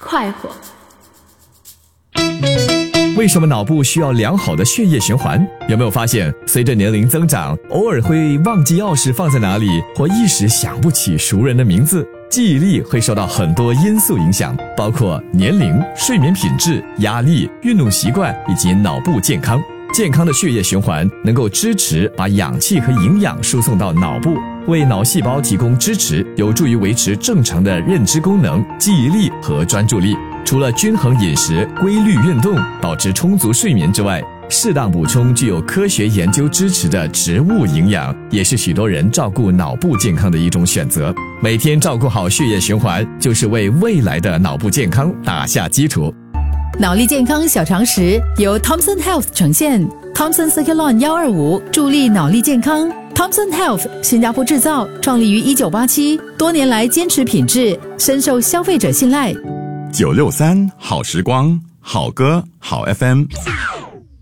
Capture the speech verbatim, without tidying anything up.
快活。 为什么脑部需要良好的血液循环？有没有发现，随着年龄增长，偶尔会忘记钥匙放在哪里，或一时想不起熟人的名字？记忆力会受到很多因素影响，包括年龄、睡眠品质、压力、运动习惯以及脑部健康。健康的血液循环能够支持把氧气和营养输送到脑部，为脑细胞提供支持，有助于维持正常的认知功能、记忆力和专注力。除了均衡饮食、规律运动、保持充足睡眠之外，适当补充具有科学研究支持的植物营养，也是许多人照顾脑部健康的一种选择。每天照顾好血液循环，就是为未来的脑部健康打下基础。 脑力健康小常识由 Thomson Health 呈现 Thomson Circulon 一二五助力脑力健康。 Thomson Health 新加坡制造，创立于一九八七，多年来坚持品质，深受消费者信赖。 九六三好时光，好歌好 F M。